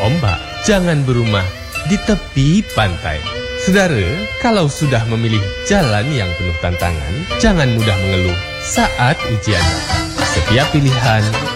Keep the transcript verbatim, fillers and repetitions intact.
ombak, jangan berumah di tepi pantai. Saudara, kalau sudah memilih jalan yang penuh tantangan, jangan mudah mengeluh saat ujian datang. Setiap pilihan